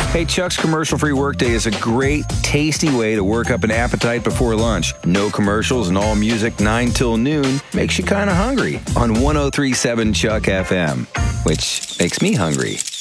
Hey, Chuck's commercial-free workday is a great, tasty way to work up an appetite before lunch. No commercials and all music 9 till noon makes you kind of hungry on 103.7 Chuck FM, which makes me hungry.